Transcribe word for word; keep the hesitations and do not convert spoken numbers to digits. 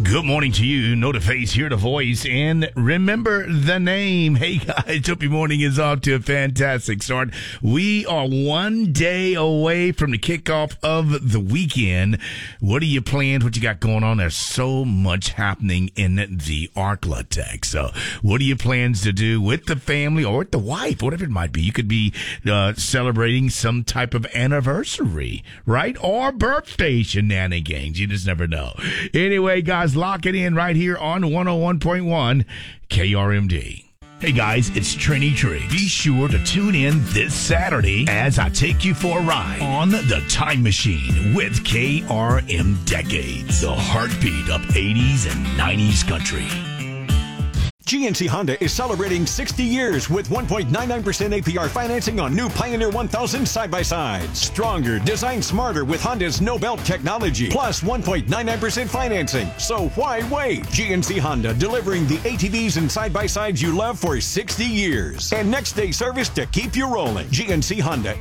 Good morning to you. Know the face, hear the voice, and remember the name. Hey, guys, hope your morning is off to a fantastic start. We are one day away from the kickoff of the weekend. What are your plans? What you got going on? There's so much happening in the Arklatex. So what are your plans to do with the family or with the wife, whatever it might be? You could be uh, celebrating some type of anniversary, right? Or birthday shenanigans. You just never know. Anyway, guys, lock it in right here on one oh one point one K R M D. Hey guys, it's Trini Tree. Be sure to tune in this Saturday as I take you for a ride on the Time Machine with K R M Decades, the heartbeat of eighties and nineties country. G M C Honda is celebrating sixty years with one point nine nine percent A P R financing on new Pioneer one thousand side-by-sides. Stronger, designed smarter with Honda's no-belt technology, plus one point nine nine percent financing. So why wait? G M C Honda delivering the A T Vs and side-by-sides you love for sixty years. And next-day service to keep you rolling. G M C Honda.